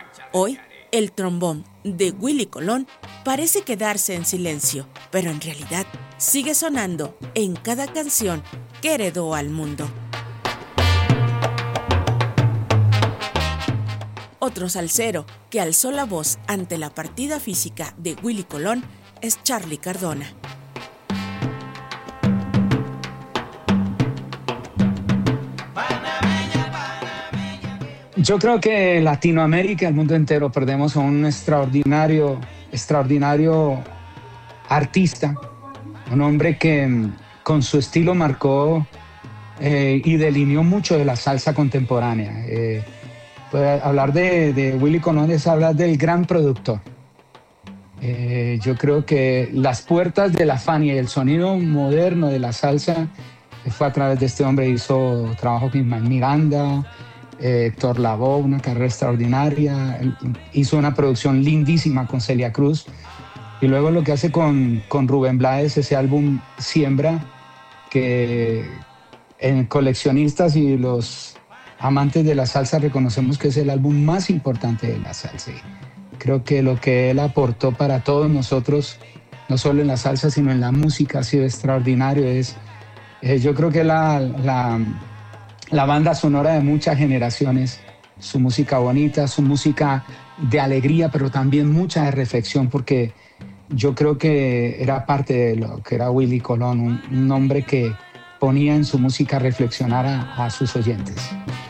Hoy, el trombón de Willy Colón parece quedarse en silencio, pero en realidad sigue sonando en cada canción que heredó al mundo. Otro salsero que alzó la voz ante la partida física de Willy Colón es Charly Cardona. Yo creo que Latinoamérica, el mundo entero, perdemos a un extraordinario artista, un hombre que con su estilo marcó y delineó mucho de la salsa contemporánea. Pues hablar de Willy Colón es hablar del gran productor. Yo creo que las puertas de la Fania y el sonido moderno de la salsa fue a través de este hombre. Hizo trabajo con Ismael Miranda, Héctor Lavoe, una carrera extraordinaria. Él hizo una producción lindísima con Celia Cruz. Y luego lo que hace con Rubén Blades, ese álbum Siembra, que en coleccionistas y los amantes de la salsa reconocemos que es el álbum más importante de la salsa. Creo que lo que él aportó para todos nosotros, no solo en la salsa, sino en la música, ha sido extraordinario. Yo creo que la banda sonora de muchas generaciones, su música bonita, su música de alegría, pero también mucha de reflexión, porque yo creo que era parte de lo que era Willy Colón, un hombre que ponía en su música a reflexionar a sus oyentes.